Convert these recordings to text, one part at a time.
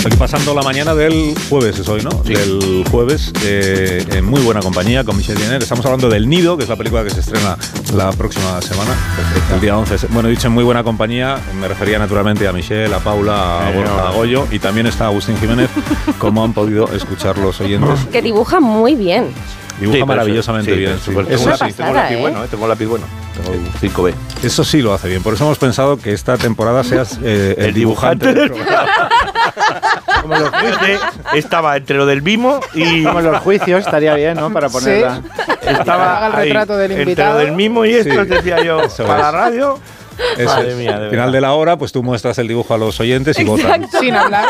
Aquí pasando la mañana del jueves, es hoy, ¿no? Sí. Del jueves, en muy buena compañía con Michel Jenner. Estamos hablando del Nido, que es la película que se estrena la próxima semana, perfecto, el día 11. Bueno, he dicho en muy buena compañía, me refería naturalmente a Michel, a Paula, a Borja, a Goyo, y también está Agustín Jiménez, como han podido escuchar los oyentes. Que dibuja muy bien. Dibuja maravillosamente bien. Sí. Tengo un lápiz bueno, tengo un lápiz bueno. Tengo un 5B. Eso sí lo hace bien. Por eso hemos pensado que esta temporada seas el dibujante del programa. Como los juicios, estaba entre lo del mimo y... Como los juicios, estaría bien, ¿no? Para ponerla. Sí. Estaba el retrato del invitado. Entre lo del mimo y esto, decía yo, eso para la radio... Madre mía, al final de la hora, pues tú muestras el dibujo a los oyentes y votan. Sin hablar.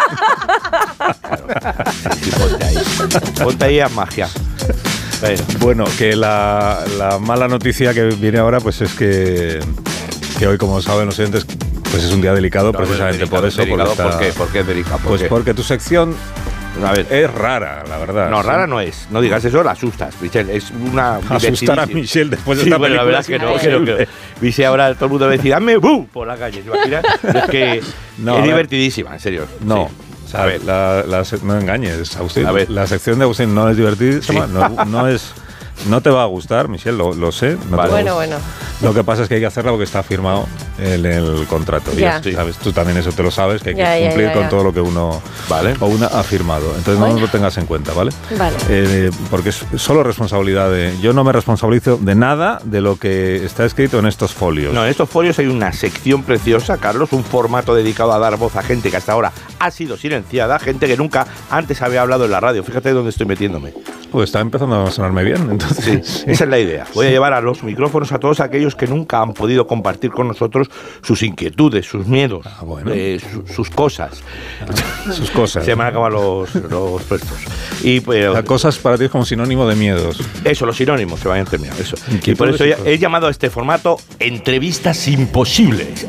Claro. Sí, ponte ahí a magia. Bueno, que la mala noticia que viene ahora, pues es que hoy, como saben los oyentes, pues es un día delicado, precisamente delicado, por eso. Delicado, ¿Por qué es delicado? Pues porque tu sección es rara, la verdad. No, rara no es. No digas eso, la asustas, Michelle. Es una... Asustar a Michelle después de esta película. La verdad es que no. Creo que Michelle ahora todo el mundo va a decir, ¡dame ¡bum! Por la calle. Es que no, es divertidísima, en serio. No. Sí. A ver, no engañes, Agustín. A ver, la sección de Agustín no es divertidísima, sí. No te va a gustar, Michelle, lo sé. No bueno. Lo que pasa es que hay que hacerla porque está firmado en el contrato. Ya. ¿Sabes? Tú también eso te lo sabes, que hay que cumplir con todo lo que uno o una ha firmado. Entonces no lo tengas en cuenta, ¿vale? Vale. Porque es solo responsabilidad de... Yo no me responsabilizo de nada de lo que está escrito en estos folios. No, en estos folios hay una sección preciosa, Carlos, un formato dedicado a dar voz a gente que hasta ahora ha sido silenciada, gente que nunca antes había hablado en la radio. Fíjate dónde estoy metiéndome. Pues está empezando a sonarme bien, entonces. Sí, esa es la idea. Voy a llevar a los micrófonos a todos aquellos que nunca han podido compartir con nosotros sus inquietudes, sus miedos, sus cosas. Sus cosas. Se me han acabado los puestos. Y cosas para ti es como sinónimo de miedos. Eso, los sinónimos se vayan terminando. Eso. Y por eso he llamado a este formato Entrevistas Imposibles.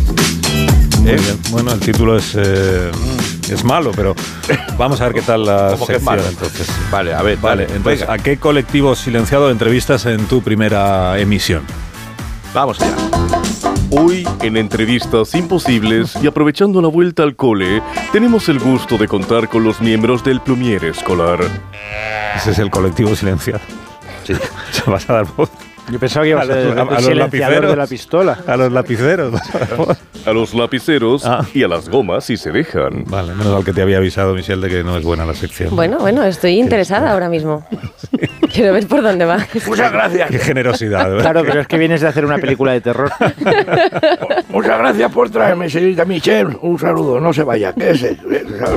Muy bien. Bueno, el título es malo, pero vamos a ver qué tal la sección entonces. Vale, a ver. Vale, entonces, venga. ¿A qué colectivo silenciado entrevistas en tu primera emisión? Vamos allá. Hoy, en Entrevistas Imposibles y aprovechando la vuelta al cole, tenemos el gusto de contar con los miembros del Plumier Escolar. Ese es el colectivo silenciado. Sí. Se vas a dar voz. Yo pensaba que iba a ser el silenciador de la pistola. A los lapiceros. A los lapiceros y a las gomas si se dejan. Vale, menos mal que te había avisado, Michelle, de que no es buena la sección. Bueno, estoy interesada ahora mismo. Sí. Quiero ver por dónde va. Muchas gracias. Qué generosidad, ¿verdad? Claro, pero es que vienes de hacer una película de terror. Muchas gracias por traerme, señorita Michelle. Un saludo, no se vaya. ¿Qué es eso?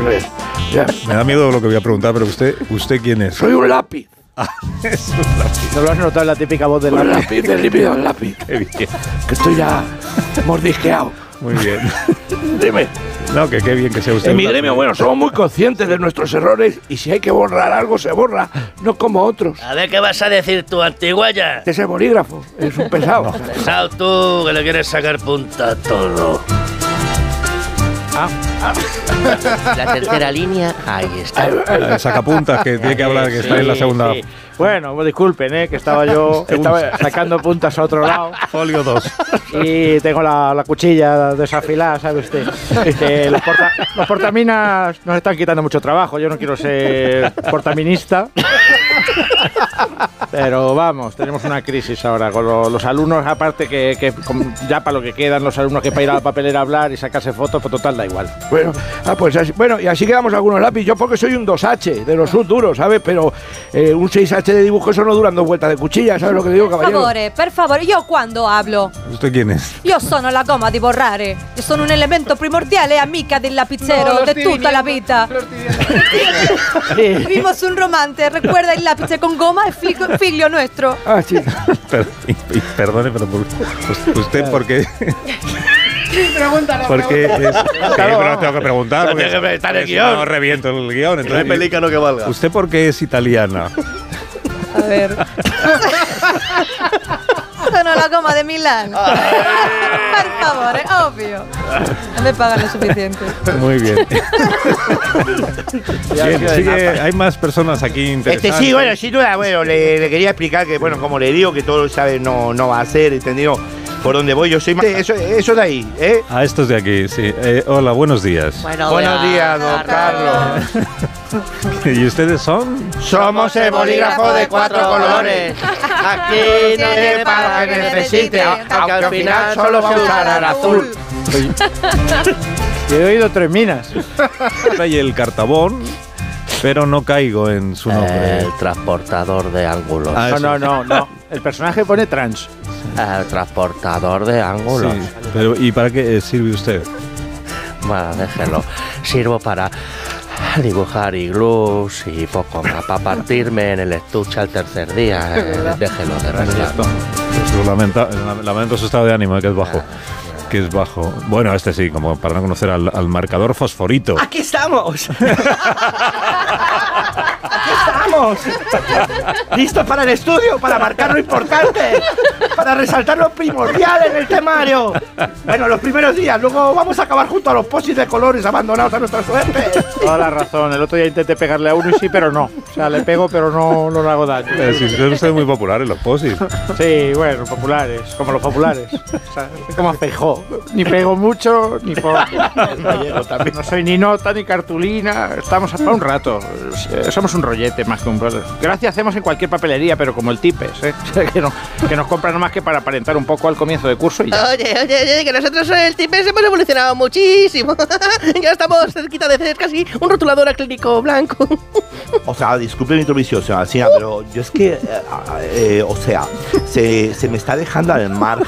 Me da miedo lo que voy a preguntar, pero ¿usted quién es? Soy un lápiz. Es un lápiz. ¿No lo has notado en la típica voz del lápiz? Del lípido al lápiz. Qué bien. Que estoy ya mordisqueado. Muy bien. Dime. No, que qué bien que sea usted. En mi gremio, bueno, somos muy conscientes de nuestros errores y si hay que borrar algo, se borra, no como otros. A ver qué vas a decir tú, antiguaya. Ese bolígrafo es un pesado. Pesado tú, que le quieres sacar punta a todo. La tercera línea, ahí está. Sacapuntas, que tiene que hablar, que está en la segunda. Sí. Bueno, disculpen, que estaba sacando puntas a otro lado. Folio 2. Y tengo la cuchilla desafilada, ¿sabe usted? Que los portaminas nos están quitando mucho trabajo. Yo no quiero ser portaminista. Pero vamos, tenemos una crisis ahora con los alumnos, aparte que ya para lo que quedan los alumnos, que para ir a la papelera a hablar y sacarse fotos, pues total da igual. Bueno, pues así, y así quedamos algunos lápiz. Yo porque soy un 2H, de los duros, ¿sabes? Pero un 6H de dibujo, eso no duran 2 vueltas de cuchilla, ¿sabes lo que digo, caballero? Per favore, io quando hablo? ¿Usted quién es? Io sono la gomma di borrare. Io sono un elemento primordiale, amica del lapicero de tutta la vita. Vimos un romance, recuerda il lápice con goma e figlio nuestro. Ah, sí. Perdone, pero ¿usted por qué? Pregúntalo. Porque es. Pero tengo que preguntar. No tiene que estar el guión. No reviento el guión. Entonces, pelícano que valga. ¿Usted por qué es italiana? A ver. Sono la goma de Milán. Per favore, obvio. No me pagan lo suficiente. Muy bien. Bien, sigue, hay más personas aquí interesantes. Sí, bueno, sin duda, le quería explicar que, bueno, como le digo, que todo, ¿sabes? No va a ser, ¿entendido? Por donde voy yo soy más... Eso de ahí, ¿eh? A estos de aquí, sí. Hola, buenos días. Buenos días, don Carlos. ¿Y ustedes son? Somos el bolígrafo de 4 colores. Aquí no tiene para lo que necesite, aunque al final solo va a usar el azul. He oído 3 minas. Y el cartabón, pero no caigo en su nombre. El transportador de ángulos. Ah, eso. No. El personaje pone trans. El transportador de ángulos. Sí, pero ¿y para qué sirve usted? Bueno, déjelo. Sirvo para dibujar iglús y poco más. Para partirme en el estuche al tercer día. Déjelo, de verdad. Pues lamento su estado de ánimo, que es bajo. Que es bajo. Bueno, este sí, como para no conocer al marcador fosforito. ¡Aquí estamos! ¡Aquí estamos! ¡Listos para el estudio! ¡Para marcar lo importante! ¡Para resaltar lo primordial en el temario! Bueno, los primeros días, luego vamos a acabar junto a los posis de colores abandonados a nuestra suerte. Toda la razón. El otro día intenté pegarle a uno y sí, pero no. O sea, le pego, pero no le hago daño. Sí, son ustedes muy populares los posis. Sí, bueno, populares, como los populares. O sea, como Feijóo. Ni pego mucho, ni poco. No soy ni nota, ni cartulina. Estamos hasta un rato. Somos un rollete más que un brother. Gracias hacemos en cualquier papelería, pero como el Tipes, ¿eh? que nos compran nomás que para aparentar un poco al comienzo de curso y ya. Oye, que nosotros en el Tipes hemos evolucionado muchísimo. Ya estamos cerquita de ser casi un rotulador acrílico blanco. O sea, disculpe mi intromisión, señora, pero yo es que, o sea, se me está dejando al margen